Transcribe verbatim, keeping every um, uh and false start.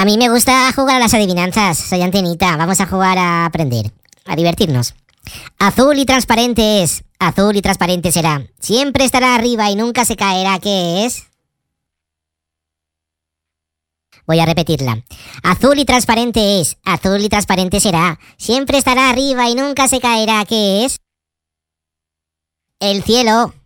A mí me gusta jugar a las adivinanzas. Soy Antenita. Vamos a jugar a aprender, a divertirnos. Azul y transparente es. Azul y transparente será. Siempre estará arriba y nunca se caerá. ¿Qué es? Voy a repetirla. Azul y transparente es. Azul y transparente será. Siempre estará arriba y nunca se caerá. ¿Qué es? El cielo.